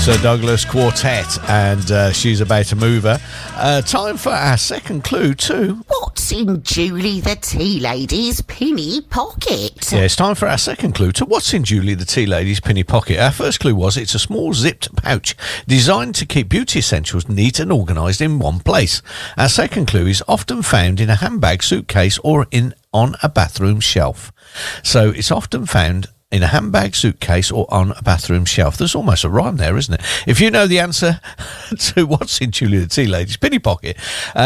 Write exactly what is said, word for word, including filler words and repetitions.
Sir Douglas Quartet, and uh, She's About a Mover. Uh, time for our second clue too. What's in Julie the Tea Lady's pinny pocket? Yeah, it's time for our second clue to what's in Julie the Tea Lady's pinny pocket. Our first clue was it's a small zipped pouch designed to keep beauty essentials neat and organised in one place. Our second clue is often found in a handbag, suitcase or in on a bathroom shelf. So it's often found in a handbag, suitcase or on a bathroom shelf. There's almost a rhyme there, isn't it? If you know the answer to what's in Julie the Tea Lady's pinny pocket, uh,